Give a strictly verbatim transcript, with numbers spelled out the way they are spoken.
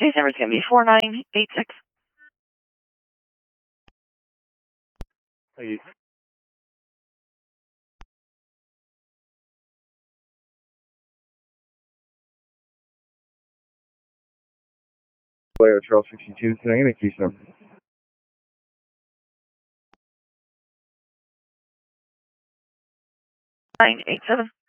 Case number is going to be four nine eight six. Hey. Player Charles sixty-two, can I get a case number? nine eight seven.